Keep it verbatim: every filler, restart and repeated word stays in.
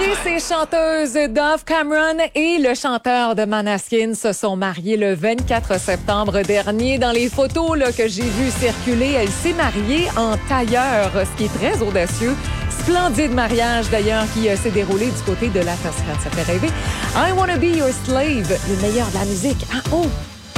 L'actrice et chanteuse Dove Cameron et le chanteur de Måneskin se sont mariés le vingt-quatre septembre dernier. Dans les photos là, que j'ai vues circuler, elle s'est mariée en tailleur, ce qui est très audacieux. Splendide mariage d'ailleurs qui euh, s'est déroulé du côté de la Toscane. Ça fait rêver. I Wanna Be Your Slave, le meilleur de la musique. Ah oh!